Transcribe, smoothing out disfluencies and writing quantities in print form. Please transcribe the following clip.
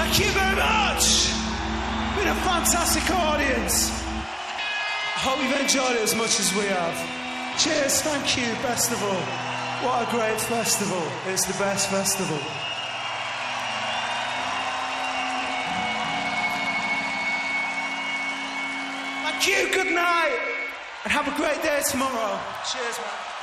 Thank you very much. Been a fantastic audience. I hope you've enjoyed it as much as we have. Cheers, thank you, best of all. What a great festival. It's the best festival. Thank you, good night, and have a great day tomorrow. Cheers, man.